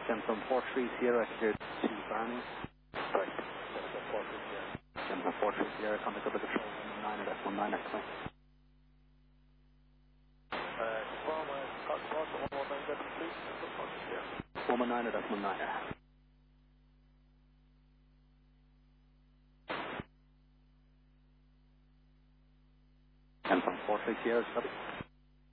Then from 43 Sierra, cleared to Barney. Right. Then 43 Sierra. Then from 43 Sierra, contact over control 19 at 19 at point. Confirm, cut course 119 Delta, please. 43 Sierra. 119 at 19. And from 43 Sierra, copy.